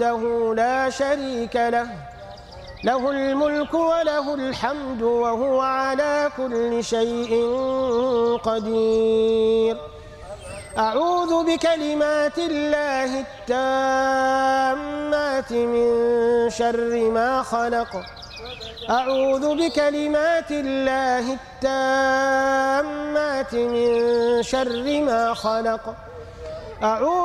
وحده لا شريك له، له الملك وله الحمد وهو على كل شيء قدير. أعوذ بكلمات الله التامات من شر ما خلق. أعوذ بكلمات الله التامات من شر ما خلق.